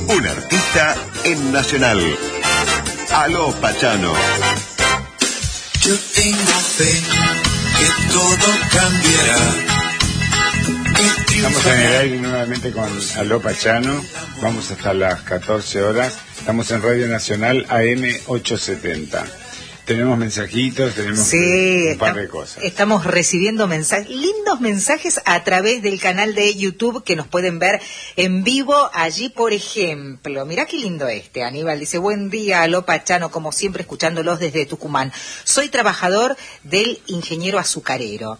Un artista en Nacional. Aló Pachano. Yo tengo fe que todo cambiará. Estamos en el aire nuevamente con Aló Pachano. Vamos hasta las 14 horas. Estamos en Radio Nacional AM 870. Tenemos mensajitos, tenemos un par de cosas. Estamos recibiendo mensajes, lindos mensajes a través del canal de YouTube que nos pueden ver en vivo allí, por ejemplo. Mirá qué lindo Aníbal dice: buen día, Aló Pachano, como siempre escuchándolos desde Tucumán. Soy trabajador del ingeniero azucarero.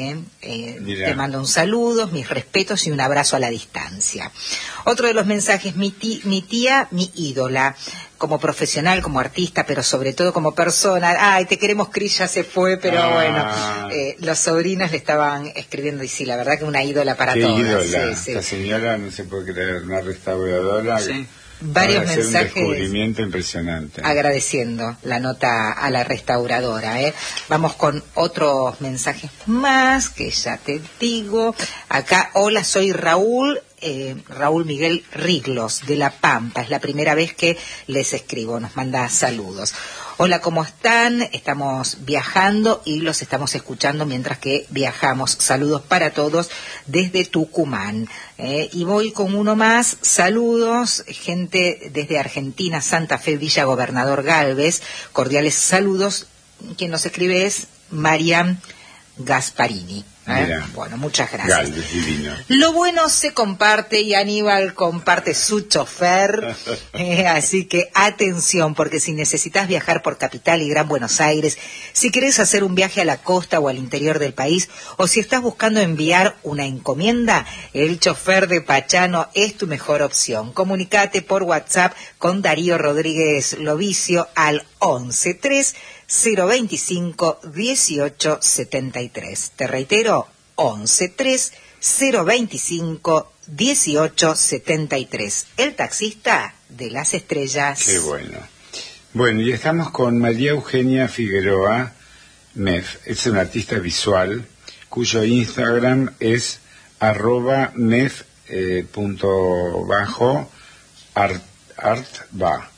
Te mando un saludo, mis respetos y un abrazo a la distancia. Otro de los mensajes: mi tía, mi ídola, como profesional, como artista, pero sobre todo como persona. Ay, te queremos, Cris, ya se fue, pero bueno, los sobrinos le estaban escribiendo, y sí, la verdad que una ídola para todos. Qué ídola, esta señora, no se puede creer, una restauradora. Sí. Varios mensajes, un descubrimiento impresionante. Agradeciendo la nota a la restauradora. Vamos con otros mensajes más, que ya te digo. Acá: hola, soy Raúl Miguel Riglos, de La Pampa. Es la primera vez que les escribo. Nos manda saludos. Hola, ¿cómo están? Estamos viajando y los estamos escuchando mientras que viajamos. Saludos para todos desde Tucumán. Y voy con uno más. Saludos, gente desde Argentina, Santa Fe, Villa Gobernador Galvez. Cordiales saludos. Quien nos escribe es Marian Gasparini. Bueno, muchas gracias. Galvez, divino. Lo bueno se comparte, y Aníbal comparte su chofer, así que atención, porque si necesitas viajar por Capital y Gran Buenos Aires, si querés hacer un viaje a la costa o al interior del país, o si estás buscando enviar una encomienda, el chofer de Pachano es tu mejor opción. Comunicate por WhatsApp con Darío Rodríguez Lovicio al 113 025 1873. Te reitero, 113 025 1873. El taxista de las estrellas. Qué bueno. Bueno, y estamos con María Eugenia Figueroa Mef. Es una artista visual cuyo Instagram es @mef _artba.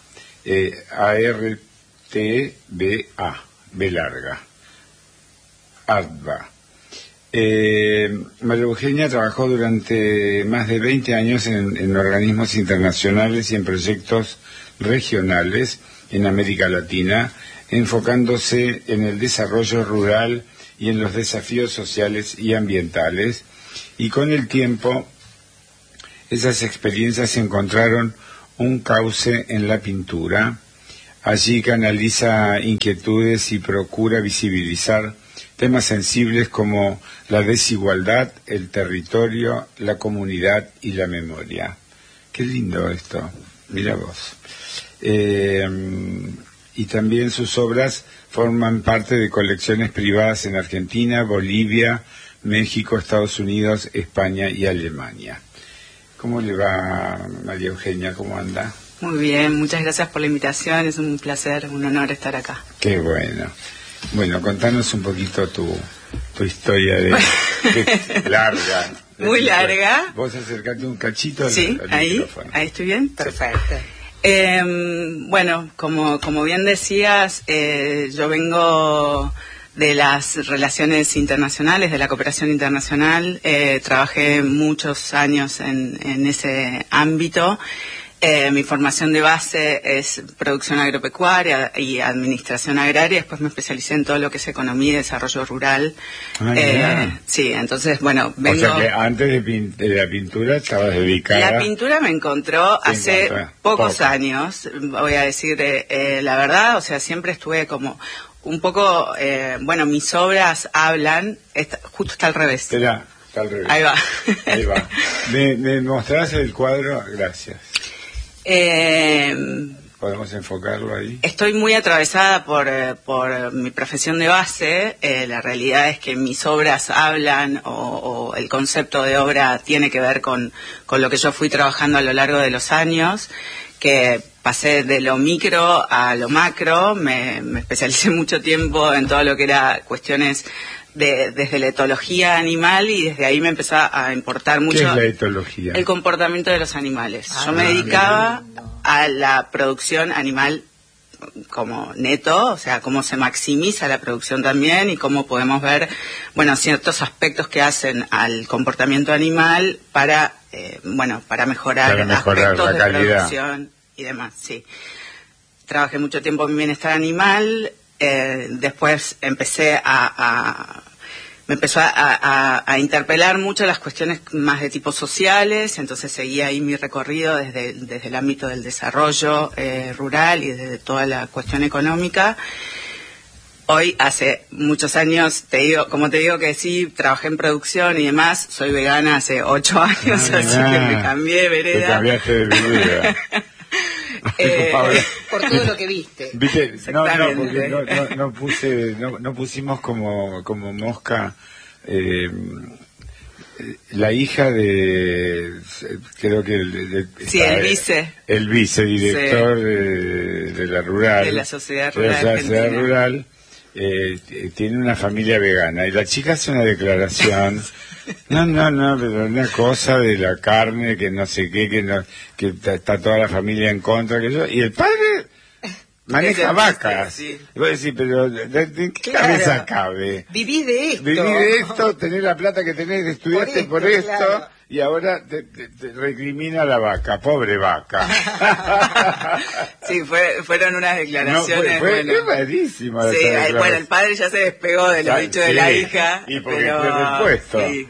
ARTBA, B larga, Artba. María Eugenia trabajó durante más de 20 años en organismos internacionales y en proyectos regionales en América Latina, enfocándose en el desarrollo rural y en los desafíos sociales y ambientales. Y con el tiempo, esas experiencias encontraron un cauce en la pintura. Allí canaliza inquietudes y procura visibilizar temas sensibles como la desigualdad, el territorio, la comunidad y la memoria. Qué lindo esto, mira vos. Y también sus obras forman parte de colecciones privadas en Argentina, Bolivia, México, Estados Unidos, España y Alemania. ¿Cómo le va, María Eugenia? ¿Cómo anda? Muy bien, muchas gracias por la invitación, es un placer, un honor estar acá. Qué bueno. Bueno, contanos un poquito tu historia larga. Muy larga. Vos acercate un cachito al micrófono. Ahí estoy bien. Perfecto. Bueno, como bien decías, yo vengo de las relaciones internacionales, de la cooperación internacional. Trabajé muchos años en ese ámbito. Mi formación de base es producción agropecuaria y administración agraria. Después me especialicé en todo lo que es economía y desarrollo rural. Sí, entonces, bueno, vengo... O sea que antes de la pintura estabas dedicada... La pintura me encontró hace pocos años, voy a decir la verdad. O sea, siempre estuve como un poco... bueno, mis obras hablan... justo está al revés. Está al revés. Ahí va. Ahí va. ¿Me mostrás el cuadro? Gracias. ¿Podemos enfocarlo ahí? Estoy muy atravesada por mi profesión de base. La realidad es que mis obras hablan, o el concepto de obra tiene que ver con lo que yo fui trabajando a lo largo de los años, que pasé de lo micro a lo macro. Me especialicé mucho tiempo en todo lo que era cuestiones desde la etología animal, y desde ahí me empezó a importar mucho. ¿Qué es la etología? El comportamiento de los animales. Yo me dedicaba a la producción animal como neto, o sea, cómo se maximiza la producción también y cómo podemos ver, bueno, ciertos aspectos que hacen al comportamiento animal para, para mejorar aspectos de producción y demás, sí. Trabajé mucho tiempo en bienestar animal, después me empezó a interpelar mucho las cuestiones más de tipo sociales, entonces seguí ahí mi recorrido desde el ámbito del desarrollo rural y desde toda la cuestión económica. Hoy, hace muchos años, como te digo que sí, trabajé en producción y demás, soy vegana hace 8 años, así que me cambié de vereda. Te cambiaste de vida. Por todo lo que viste. ¿Viste? Porque no pusimos como mosca la hija de, creo que el vicedirector de la rural, de la sociedad rural, tiene una familia vegana y la chica hace una declaración. No, pero una cosa de la carne, que no sé qué, que está toda la familia en contra, y el padre maneja vacas. Sí. Y vos decís, pero ¿de qué cabeza cabe? Vivís de esto, tenés la plata que tenés, estudiaste por esto, claro. Y ahora te recrimina la vaca, pobre vaca. Sí, fueron unas declaraciones. Fue buenísimo. Sí, bueno, el padre ya se despegó de los dichos de la hija. Y porque fue repuesto. Sí.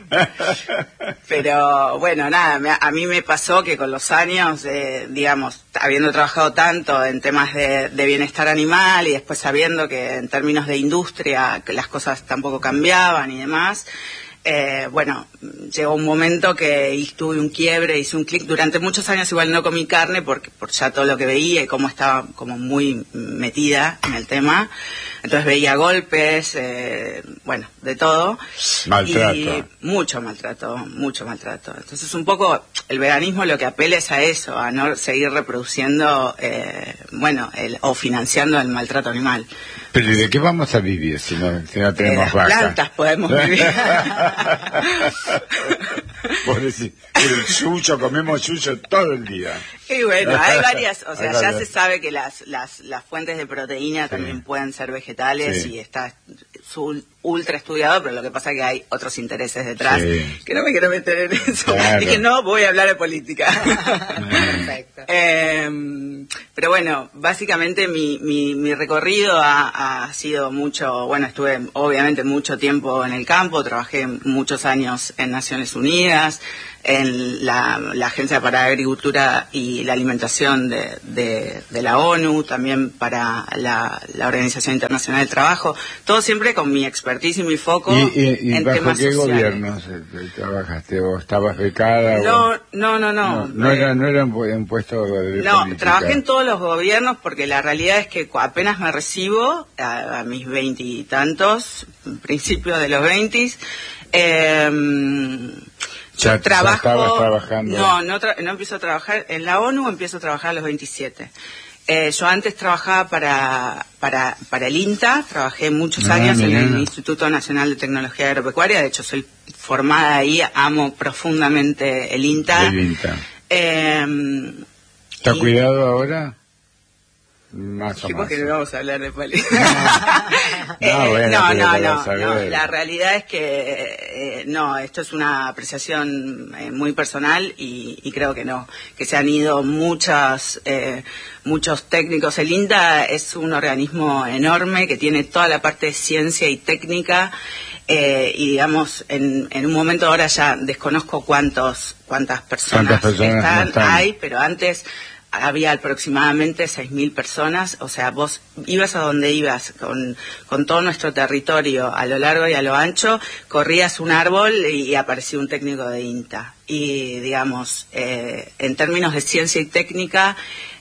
Pero bueno, nada, a mí me pasó que con los años, digamos, habiendo trabajado tanto en temas de bienestar animal y después sabiendo que en términos de industria que las cosas tampoco cambiaban y demás, llegó un momento que tuve un quiebre, hice un clic. Durante muchos años igual no comí carne por ya todo lo que veía y cómo estaba como muy metida en el tema. Entonces veía golpes, de todo. Maltrato. Y mucho maltrato. Entonces un poco el veganismo lo que apela es a eso, a no seguir reproduciendo, o financiando el maltrato animal. Pero ¿y de qué vamos a vivir si no tenemos vacas? Plantas podemos vivir. Por decir, el chucho, comemos chucho todo el día. Y bueno, hay varias, ya se sabe que las fuentes de proteína también pueden ser vegetales, y está ultra estudiado, pero lo que pasa es que hay otros intereses detrás, que no me quiero meter en eso. Claro. Dije, no voy a hablar de política. Perfecto. Pero bueno, básicamente mi recorrido ha sido mucho, estuve obviamente mucho tiempo en el campo, trabajé muchos años en Naciones Unidas, en la Agencia para la Agricultura y la Alimentación de la ONU, también para la Organización Internacional del Trabajo, todo siempre con mi expertise y mi foco en temas sociales. ¿Bajo qué gobiernos trabajaste? ¿O estabas becada? No. No era un puesto de política. Trabajé en todos los gobiernos porque la realidad es que apenas me recibo, a mis 20 y tantos, principios de los 20, yo trabajo. Trabajando. No empiezo a trabajar en la ONU, empiezo a trabajar a los 27. Yo antes trabajaba para el INTA, trabajé muchos años en el Instituto Nacional de Tecnología Agropecuaria, de hecho soy formada ahí, amo profundamente el INTA. ¿Está cuidado ahora? Más o menos. Que no vamos a hablar de política. No, la realidad es que esto es una apreciación muy personal y creo que no, que se han ido muchos técnicos. El INTA es un organismo enorme que tiene toda la parte de ciencia y técnica, y digamos, en un momento ahora ya desconozco cuántas personas están, pero antes había aproximadamente 6.000 personas, o sea, vos ibas a donde ibas con todo nuestro territorio a lo largo y a lo ancho, corrías un árbol y aparecía un técnico de INTA. Y digamos, en términos de ciencia y técnica,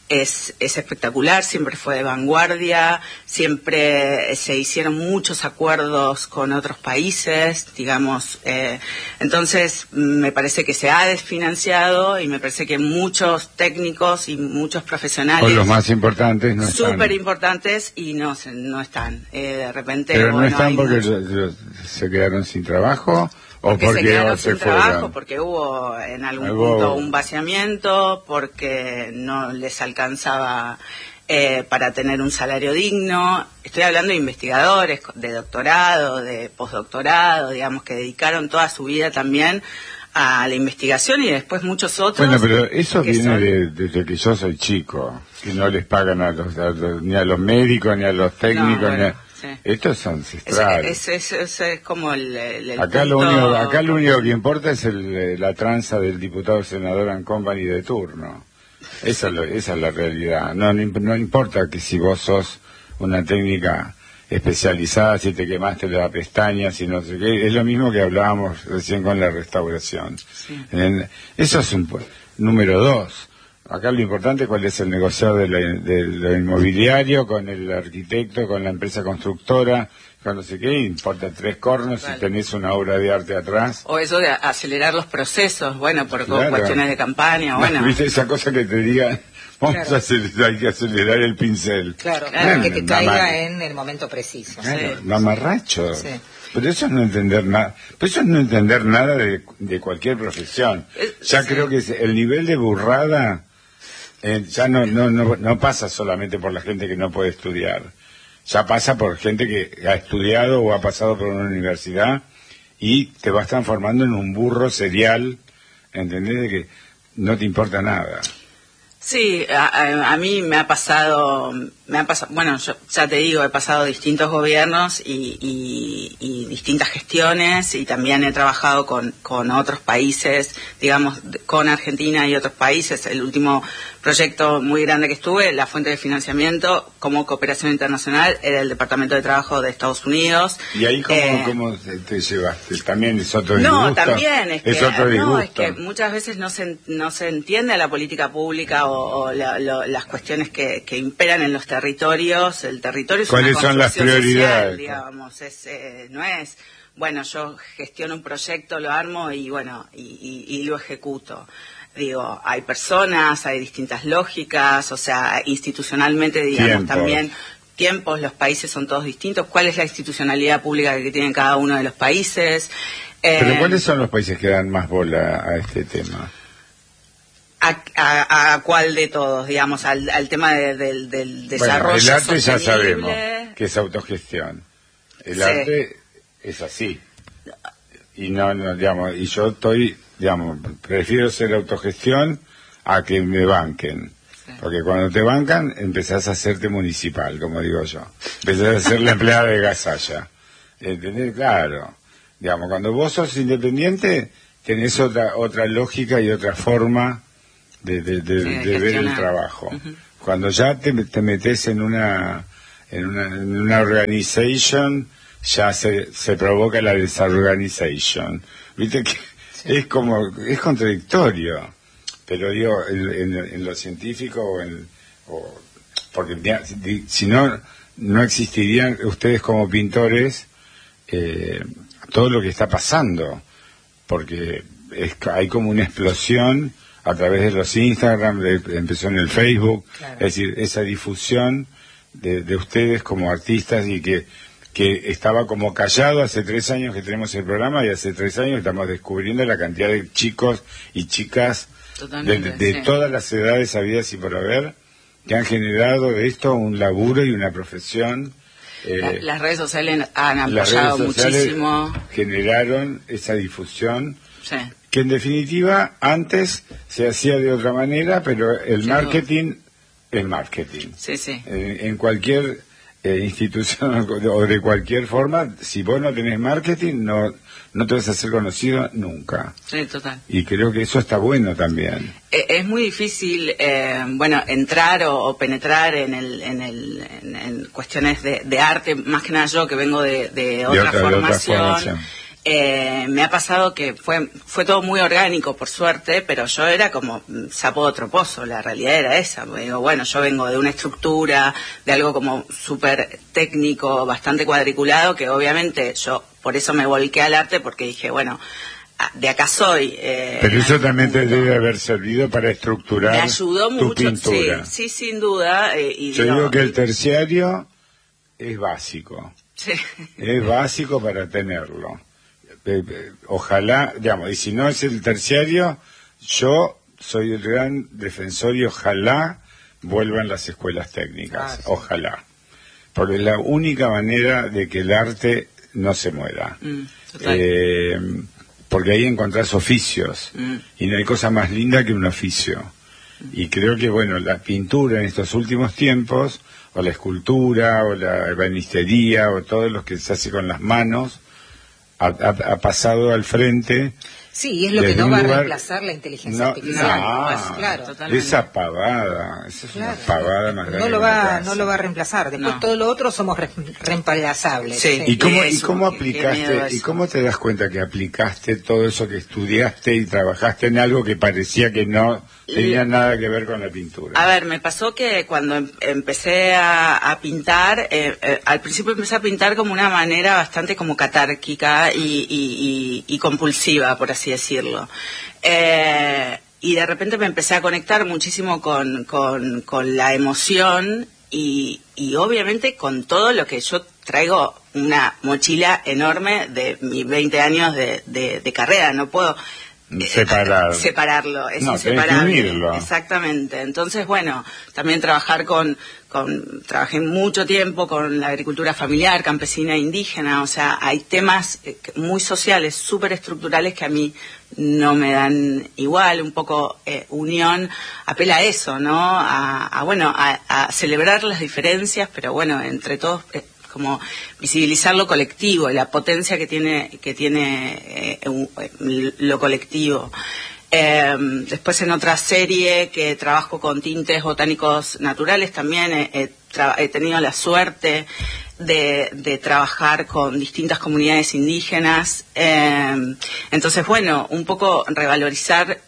es espectacular, siempre fue de vanguardia, siempre se hicieron muchos acuerdos con otros países, digamos, entonces me parece que se ha desfinanciado y me parece que muchos técnicos y muchos profesionales, o los más importantes, no están. Súper importantes, y no están, de repente. Pero no están porque se quedaron sin trabajo. ¿O porque se quedaron sin trabajo? fueron? Porque hubo en algún punto un vaciamiento, porque no les alcanzaba para tener un salario digno. Estoy hablando de investigadores de doctorado, de postdoctorado, digamos, que dedicaron toda su vida también a la investigación, y después muchos otros. Bueno, pero eso viene desde que yo soy chico, que no les pagan ni a los médicos, ni a los técnicos, no, bueno. Sí. Esto es ancestral. Es como el acá punto... lo único que importa es la tranza del diputado, senador and company de turno. Esa es la realidad. No importa que si vos sos una técnica especializada, si te quemaste la pestaña, si no sé qué. Es lo mismo que hablábamos recién con la restauración. Sí. Eso es número 2. Acá lo importante es cuál es el negociado de lo inmobiliario, con el arquitecto, con la empresa constructora, con no sé qué, importa 3 cornos si tenés una obra de arte atrás. O eso de acelerar los procesos, bueno, por cuestiones de campaña, bueno. ¿Viste esa cosa que te diga, hay que acelerar el pincel? Claro, que te caiga en el momento preciso. Claro, mamarracho. Sí. Pero eso es no entender nada. Pero eso es no entender nada de cualquier profesión. Ya creo que el nivel de burrada ya no pasa solamente por la gente que no puede estudiar. Ya pasa por gente que ha estudiado o ha pasado por una universidad y te vas transformando en un burro serial, ¿entendés? De que no te importa nada. Sí, a mí me ha pasado, bueno, yo ya te digo, he pasado distintos gobiernos y distintas gestiones, y también he trabajado con otros países, digamos, con Argentina y otros países. El último proyecto muy grande que estuve, la fuente de financiamiento como cooperación internacional, era el Departamento de Trabajo de Estados Unidos. ¿Y ahí cómo te llevaste? ¿También es otro disgusto? No, también es otro disgusto. No, es que muchas veces no se entiende la política pública o las cuestiones que imperan en los territorios. El territorio es ¿Cuáles son las prioridades? Social, digamos, no es, bueno, yo gestiono un proyecto, lo armo y bueno, y lo ejecuto. Digo, hay personas, hay distintas lógicas, o sea, institucionalmente, digamos, también tiempos, los países son todos distintos. ¿Cuál es la institucionalidad pública que tienen cada uno de los países? ¿Pero cuáles son los países que dan más bola a este tema? ¿A cuál de todos, digamos? Al tema del desarrollo el arte sostenible. Ya sabemos que es autogestión. El arte es así. Y digamos, y yo prefiero ser autogestión a que me banquen. Sí. Porque cuando te bancan, empezás a hacerte municipal, como digo yo. Empezás a ser la empleada de Gasalla. ¿Entendés? Claro. Digamos, cuando vos sos independiente, tenés otra lógica y otra forma de ver el trabajo. Uh-huh. Cuando ya te metes en una organization, ya se provoca la desorganization. Viste que es contradictorio, pero digo, en lo científico porque si no existirían ustedes como pintores todo lo que está pasando, porque hay como una explosión a través de los Instagram, empezó en el Facebook, claro. Es decir, esa difusión de ustedes como artistas, y que estaba como callado hace 3 años que tenemos el programa, y hace 3 años estamos descubriendo la cantidad de chicos y chicas de todas las edades habidas y por haber, que han generado de esto un laburo y una profesión. Las redes sociales han apoyado muchísimo. Generaron esa difusión. Sí. Que en definitiva antes se hacía de otra manera, pero el marketing es marketing. Sí, sí. En cualquier institución o de cualquier forma, si vos no tenés marketing, no te vas a hacer conocido nunca. Sí, total. Y creo que eso está bueno también. Es muy difícil, entrar o penetrar en cuestiones de arte, más que nada yo que vengo de otra formación. me ha pasado que fue todo muy orgánico, por suerte, pero yo era como sapo de otro pozo, la realidad era esa. Digo, bueno, yo vengo de una estructura, de algo como súper técnico, bastante cuadriculado, que obviamente yo por eso me volqué al arte, porque dije, bueno, de acá soy. Pero eso también te debe haber servido para estructurar me ayudó tu mucho, pintura. sí, sin duda. Yo digo que el terciario es básico. Sí. Es básico para tenerlo. Ojalá, digamos, y si no es el terciario, yo soy el gran defensor y ojalá vuelvan las escuelas técnicas, sí. Ojalá. Porque es la única manera de que el arte no se muera. Porque ahí encontrás oficios, y no hay cosa más linda que un oficio. Y creo que, bueno, la pintura en estos últimos tiempos, o la escultura, o la ebanistería, o todo lo que se hace con las manos, ha pasado al frente. Sí, es lo que no va a reemplazar la inteligencia artificial. Claro, totalmente. Esa es una pavada más grande. No lo va a reemplazar. Después todo lo otro somos reemplazables. Sí. ¿Y cómo aplicaste? ¿Y cómo te das cuenta que aplicaste todo eso que estudiaste y trabajaste en algo que parecía que no tenía nada que ver con la pintura? A ver, me pasó que cuando empecé a pintar, al principio empecé a pintar como una manera bastante como catárquica y compulsiva, por así decirlo. Y de repente me empecé a conectar muchísimo con la emoción y obviamente con todo lo que yo traigo, una mochila enorme de mis 20 años de carrera. No puedo separarlo, es inseparable. Exactamente. Entonces, bueno, también trabajé mucho tiempo con la agricultura familiar, campesina e indígena. O sea, hay temas muy sociales, súper estructurales que a mí no me dan igual. Un poco Unión apela a eso, ¿no? A celebrar las diferencias, pero bueno, entre todos como visibilizar lo colectivo, la potencia que tiene lo colectivo. Después en otra serie que trabajo con tintes botánicos naturales también he tenido la suerte de trabajar con distintas comunidades indígenas. Entonces, bueno, revalorizar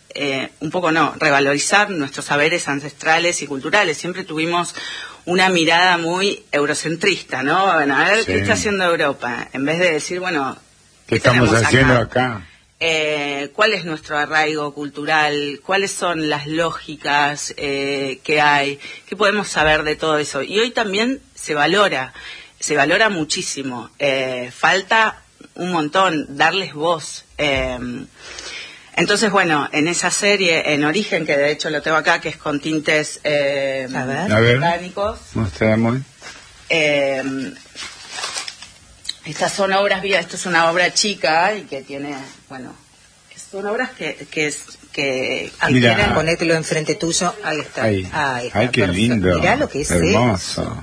nuestros saberes ancestrales y culturales. Siempre tuvimos una mirada muy eurocentrista, ¿no? Bueno, a ver, ¿qué está haciendo Europa? En vez de decir, bueno, ¿qué estamos haciendo acá? ¿Cuál es nuestro arraigo cultural? ¿Cuáles son las lógicas que hay? ¿Qué podemos saber de todo eso? Y hoy también se valora muchísimo. Falta un montón, darles voz. Entonces, bueno, en esa serie, en Origen, que de hecho lo tengo acá, que es con tintes botánicos. Mostramos. Estas son obras vivas, esto es una obra chica y que tiene, bueno, son obras que quieren ponértelo enfrente tuyo. Ahí está. Ay, qué perfecto. Lindo. Mirá lo que es hermoso.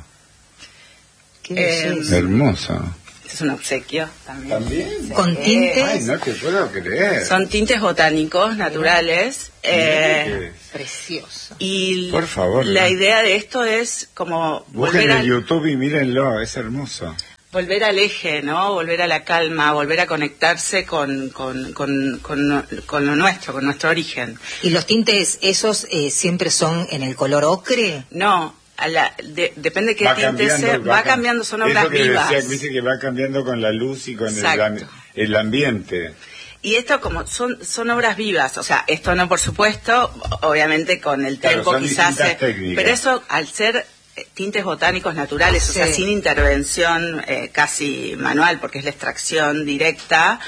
Hermoso. Es un obsequio también. Sí. Con tintes. Ay, no te puedo creer. Son tintes botánicos naturales. Precioso. Y por favor, la idea de esto es como busquen en YouTube y mírenlo, es hermoso. Volver al eje, ¿no? Volver a la calma, volver a conectarse con lo nuestro, con nuestro origen. ¿Y los tintes esos siempre son en el color ocre? No. Depende qué tinte sea, va cambiando, son obras vivas. Dice que va cambiando con la luz y con el ambiente. Y esto como son obras vivas, o sea, esto no, por supuesto, obviamente con el tiempo quizás pero eso al ser tintes botánicos naturales, o sea, sin intervención casi manual, porque es la extracción directa,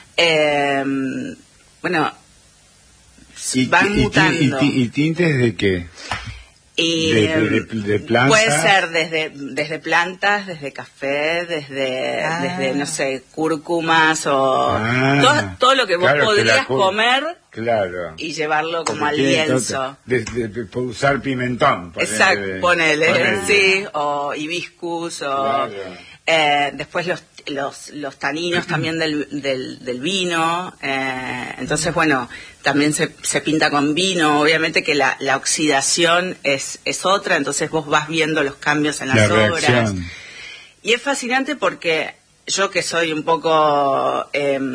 bueno, van mutando. ¿Y tintes de qué? Y de plantas. Puede ser desde plantas, desde café, desde no sé, cúrcumas o todo lo que vos podrías comer y llevarlo como al lienzo. Usar pimentón. Exacto, ponele, sí, o hibiscus o después los taninos también del vino. Entonces, bueno, también se pinta con vino. Obviamente que la oxidación es otra, entonces vos vas viendo los cambios en las obras. Y es fascinante porque yo que soy un poco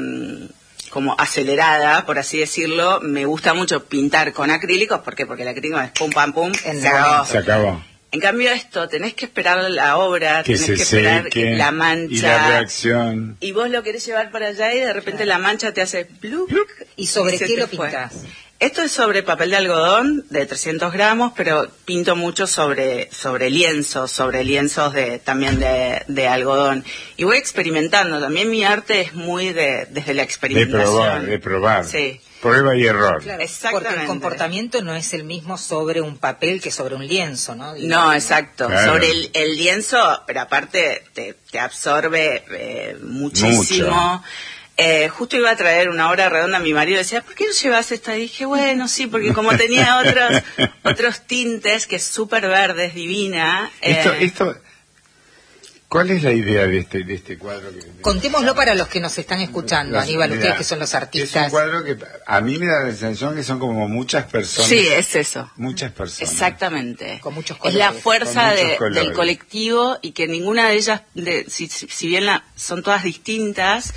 como acelerada, por así decirlo, me gusta mucho pintar con acrílicos. ¿Por qué? Porque el acrílico es pum, pam, pum, Se acabó. En cambio esto, tenés que esperar la obra, Que tenés se que esperar seque, la mancha. y la reacción. Y vos lo querés llevar para allá y de repente la mancha te hace blup. ¿Y sobre se qué te lo fue. pintás? Esto es sobre papel de algodón de 300 gramos, pero pinto mucho sobre lienzos también de algodón. Y voy experimentando. También mi arte es muy desde la experimentación. De probar. Sí. Prueba y error. Claro, Exactamente. porque el comportamiento no es el mismo sobre un papel que sobre un lienzo, ¿no? No, exacto. Claro. Sobre el lienzo, pero aparte te absorbe muchísimo. Mucho. Justo iba a traer una obra redonda a mi marido, decía, ¿por qué no llevas esta? Y dije, bueno, sí, porque como tenía otros tintes, que es súper verde, es divina. Esto, ¿cuál es la idea de este cuadro? Contémoslo para los que nos están escuchando, Aníbal, Mirá, ustedes que son los artistas. Es un cuadro que a mí me da la sensación que son como muchas personas. Sí, es eso. Muchas personas. Exactamente. Con muchos Es colores. la fuerza Con muchos colores. del colectivo y que ninguna de ellas, si bien son todas distintas,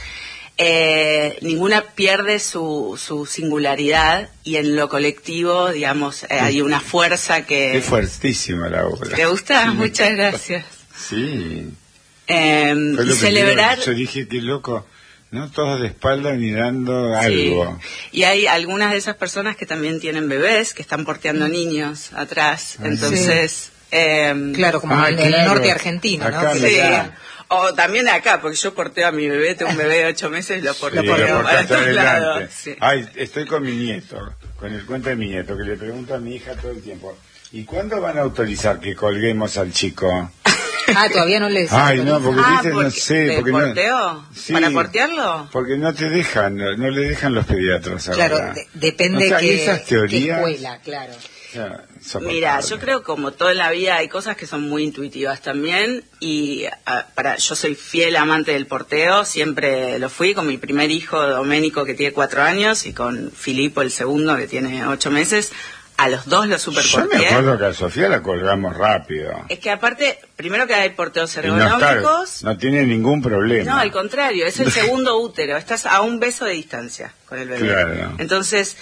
ninguna pierde su singularidad, y en lo colectivo, digamos, hay una fuerza que... Es fuertísima la obra. ¿Te gusta? Sí. Muchas gracias. Sí. Y Fue lo celebrar... primero que yo dije, qué loco, ¿no? Todos de espalda mirando Sí. algo. Y hay algunas de esas personas que también tienen bebés, que están porteando niños atrás. Ah, entonces... Claro, como en el claro. norte argentino, ¿no? Acá, Que Sí. acá. O también acá, porque yo porteo a mi bebé, tengo un bebé de 8 meses, lo Sí, porteo lo para portaste todos adelante. lados. Sí. Ay, estoy con mi nieto, con el cuento de mi nieto, que le pregunto a mi hija todo el tiempo, ¿y cuándo van a autorizar que colguemos al chico? Ah, todavía no les... Ay, no, porque viste, no porque sé, ¿del porque porteo? no... Sí, ¿Para portearlo? porque no te dejan, no le dejan los pediatras ahora. Claro, depende O sea, qué esas teorías, escuela, claro. ya, insoportable. Mira, yo creo como todo en la vida hay cosas que son muy intuitivas también, y yo soy fiel amante del porteo, siempre lo fui con mi primer hijo Doménico, que tiene 4 años, y con Filipo el segundo, que tiene 8 meses. A los dos los Yo me superporteé. acuerdo que a Sofía la colgamos rápido. Es que aparte, primero que hay porteos Y no, está- ergonómicos. no tiene ningún problema. No, al contrario, es el segundo útero. Estás a un beso de distancia con el bebé. Claro. Entonces,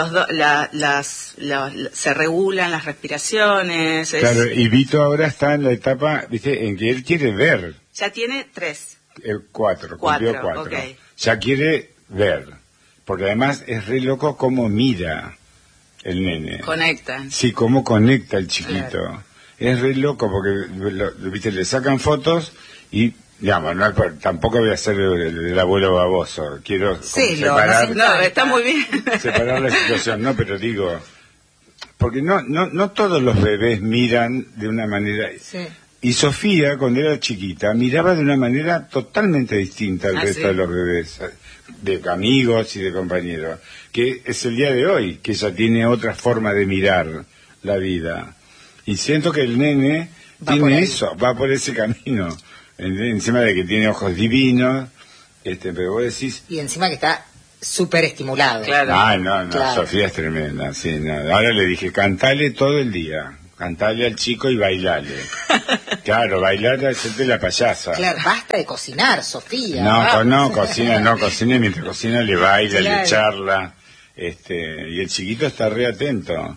se regulan las respiraciones. Claro, y Vito ahora está en la etapa, viste, en que él quiere ver. Ya tiene 3. 4, Cuatro, cumplió 4. ok. Ya quiere ver. Porque además es re loco cómo mira el nene. Conectan. Sí, cómo conecta el chiquito. Es re loco porque, viste, le sacan fotos y, digamos, tampoco voy a ser el abuelo baboso. Quiero como Sí, separar, No, está muy bien. separar la situación, no, pero digo, porque no todos los bebés miran de una manera. Sí. Y Sofía, cuando era chiquita, miraba de una manera totalmente distinta al resto ¿sí? de los bebés, de amigos y de compañeros, que es el día de hoy, que ella tiene otra forma de mirar la vida. Y siento que el nene Va por tiene ahí. eso, va por ese camino, encima de que tiene ojos divinos, pero vos decís, Y encima que está súper estimulado. Claro. no, Claro. Sofía es tremenda, sí, no. Ahora le dije, cantale todo el día, cantale al chico y bailale. Claro, bailar es hacerte la payasa. Claro, basta de cocinar, Sofía. No, cocina, y mientras cocina le baila, Claro. le charla, y el chiquito está re atento.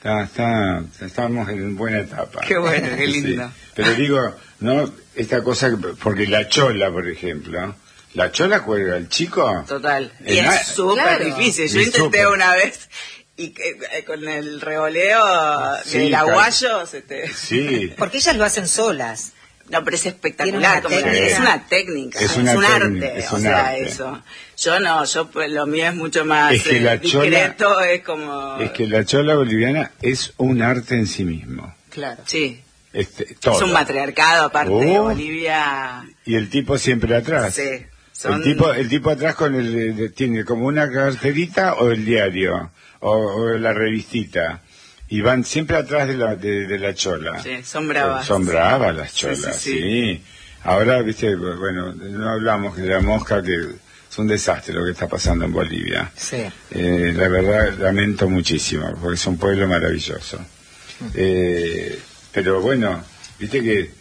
Estamos en buena etapa. Qué bueno, qué lindo. Sí. Pero digo, no, esta cosa, porque la chola, por ejemplo, la chola cuelga al chico. Total. Y Ah, es súper claro. difícil. Yo Es intenté súper. una vez y con el revoleo Sí, del claro. aguayo Sí. Porque ellas lo hacen solas. No, pero es Tiene espectacular. una Como técnica. es una técnica. Es Es, una un técnica, arte. es O un sea, arte. eso. Yo no, pues, lo mío es mucho más Es que la chola- discreto. Es como... Es que la chola boliviana es un arte en sí mismo. Claro. Sí. Todo. Es un matriarcado, aparte de Oh. Bolivia. Y el tipo siempre atrás. Sí. Son... El tipo atrás con tiene como una carterita o el diario o la revistita y van siempre atrás de la chola. Sí, son bravas. Son bravas las cholas, Sí, sí. sí, sí. Ahora, viste, bueno, no hablamos de la mosca, que es un desastre lo que está pasando en Bolivia. Sí. La verdad lamento muchísimo porque es un pueblo maravilloso. Pero bueno, viste que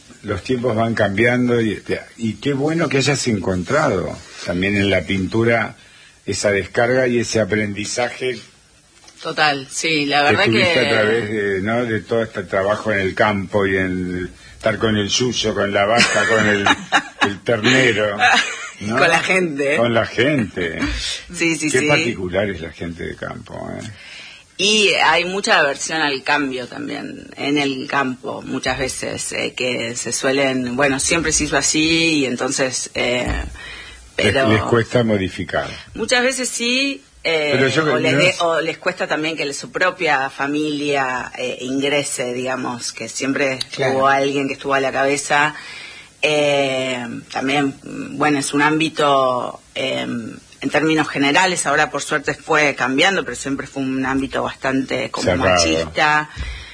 los tiempos van cambiando y qué bueno que hayas encontrado también en la pintura esa descarga y ese aprendizaje. Total, sí, la verdad que que a través de, ¿no?, de todo este trabajo en el campo y en estar con el yuyo, con la vaca, con el ternero, ¿no? Con la gente. Con la gente. Sí, sí, Qué sí. particular es la gente de campo, ¿eh? Y hay mucha aversión al cambio también en el campo, muchas veces, que se suelen, bueno, siempre se hizo así y entonces, pero... Les cuesta modificar. Muchas veces sí, Pero yo o les cuesta también que su propia familia ingrese, digamos, que siempre hubo alguien que estuvo a la cabeza. También, bueno, es un ámbito... en términos generales, ahora por suerte fue cambiando, pero siempre fue un ámbito bastante como cerrado, machista.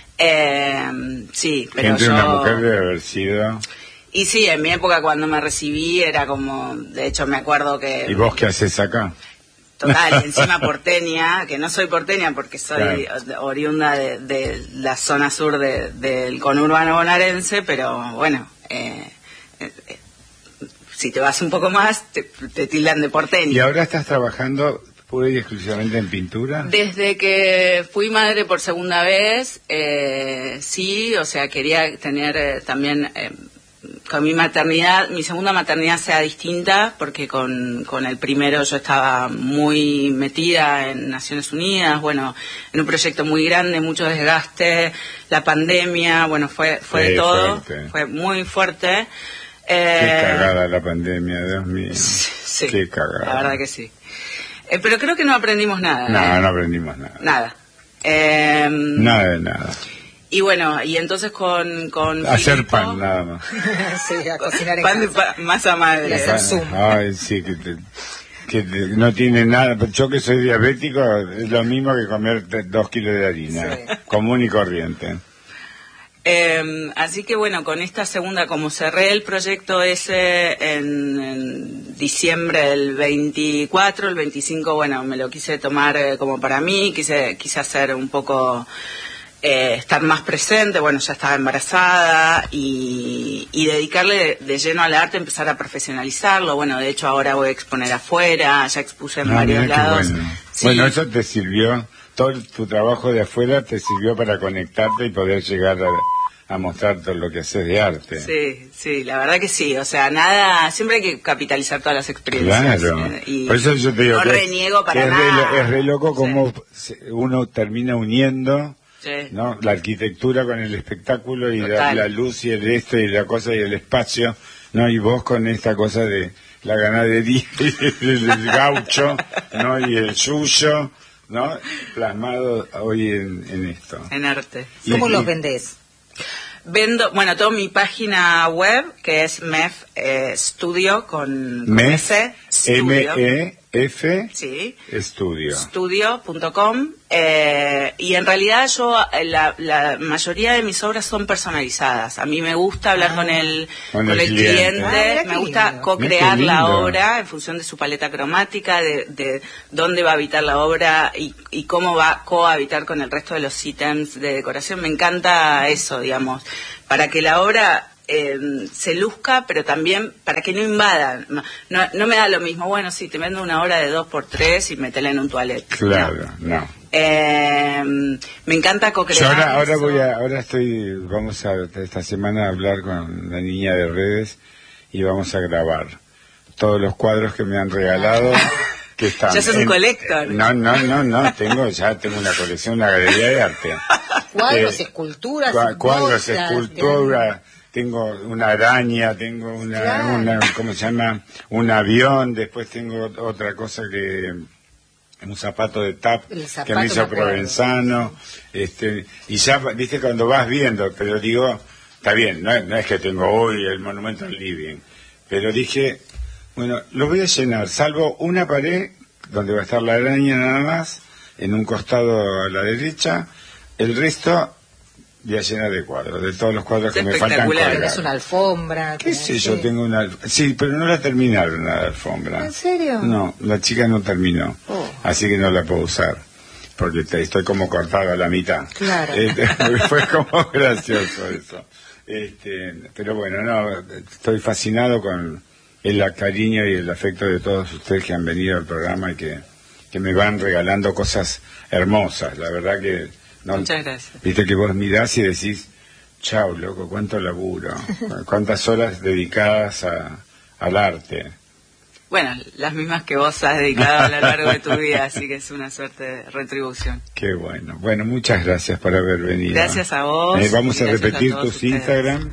Sí, pero Gente, una mujer debe haber sido... Y sí, en mi época cuando me recibí era como, de hecho me acuerdo que... ¿Y vos qué haces acá? Total, encima porteña, que no soy porteña porque soy oriunda de la zona sur del conurbano bonaerense, pero bueno... si te vas un poco más, te tildan de porteño. ¿Y ahora estás trabajando pura y exclusivamente en pintura? Desde que fui madre por segunda vez, sí, o sea, quería tener también, con mi maternidad, mi segunda maternidad sea distinta, porque con el primero yo estaba muy metida en Naciones Unidas, bueno, en un proyecto muy grande, mucho desgaste, la pandemia, bueno, fue de todo, fuerte. Fue muy fuerte. Qué cagada la pandemia, Dios mío. Sí, qué cagada. La verdad que sí. Pero creo que no aprendimos nada. No aprendimos nada. Nada. Nada de nada. Y bueno, y entonces con hacer Filipo, pan, nada más. Sí, a cocinar en pan de casa. masa madre. Y hacer zoom. Ay, sí, que no tiene nada. Yo que soy diabético, es lo mismo que comer 2 kilos de harina. Sí. Común y corriente. Así que bueno, con esta segunda, como cerré el proyecto ese en diciembre del 24, el 25, bueno, me lo quise tomar como para mí, quise hacer un poco, estar más presente, bueno, ya estaba embarazada y dedicarle de lleno al arte, empezar a profesionalizarlo. Bueno, de hecho ahora voy a exponer afuera, ya expuse en varios Mira, lados. bueno. Sí. Bueno, eso te sirvió, todo tu trabajo de afuera te sirvió para conectarte y poder llegar a mostrar todo lo que haces de arte. Sí, la verdad que sí, o sea, nada, siempre hay que capitalizar todas las experiencias. Claro, Y por eso yo te digo no que reniego para es nada. es re loco cómo uno termina uniendo, Sí. ¿no?, la arquitectura con el espectáculo y la luz y el esto y la cosa y el espacio, ¿no? Y vos con esta cosa de la ganadería y el gaucho, ¿no?, y el yuyo, ¿no?, plasmado hoy en esto. En arte. ¿Cómo los vendés? Vendo, bueno, toda mi página web, que es MEF Studio, con MEF, S, Studio. MEF, Sí. Estudio. Studio.com, y en realidad yo, la mayoría de mis obras son personalizadas. A mí me gusta hablar con el cliente, mira qué me gusta lindo. co-crear Mira qué la lindo. obra en función de su paleta cromática, de dónde va a habitar la obra y cómo va a cohabitar con el resto de los ítems de decoración. Me encanta eso, digamos, para que la obra se luzca, pero también para que no invada. No me da lo mismo, bueno, sí, te vendo una obra de 2x3 y metela en un toilet. Claro, no. Me encanta co-crear. Yo eso. vamos a esta semana a hablar con la niña de redes y vamos a grabar todos los cuadros que me han regalado. Que están Ya sos un collector. No, tengo una colección, una galería de arte. Cuadros, esculturas, cuadros, botas, esculturas, tengo una araña, tengo una ¿cómo se llama? Un avión, después tengo otra cosa que un zapato de tap que me hizo Provenzano, y ya, viste, cuando vas viendo, pero digo, está bien, no es que tengo hoy el monumento al living, pero dije, bueno, lo voy a llenar, salvo una pared donde va a estar la araña nada más, en un costado a la derecha, el resto voy a llenar de cuadros, de todos los cuadros que me faltan colgar. Tenés una alfombra. ¿Qué sé yo? Tengo una... Sí, pero no la terminaron la alfombra. ¿En serio? No, la chica no terminó, así que no la puedo usar, porque estoy como cortado a la mitad. Claro. Fue como gracioso eso. Pero bueno, no, estoy fascinado con el cariño y el afecto de todos ustedes que han venido al programa y que me van regalando cosas hermosas. La verdad que... No, muchas gracias. Viste que vos mirás y decís, chau, loco, cuánto laburo, cuántas horas dedicadas al arte. Bueno, las mismas que vos has dedicado a lo largo de tu vida, así que es una suerte de retribución. Qué bueno. Bueno, muchas gracias por haber venido. Gracias a vos. Vamos a repetir tus ustedes. Instagram.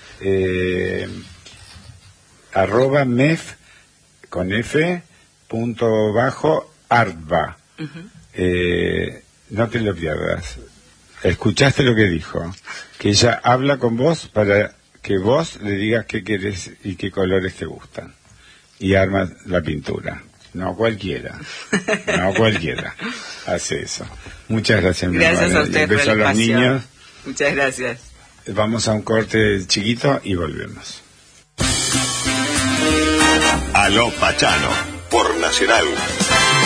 @mef con f _artba. No te lo pierdas. Escuchaste lo que dijo, que ella habla con vos para que vos le digas qué querés y qué colores te gustan, y arma la pintura. No cualquiera hace eso. Muchas gracias, mi gracias hermana. A ustedes. Un beso a los niños. Muchas gracias. Vamos a un corte chiquito y volvemos. Aló Pachano, por Nacional.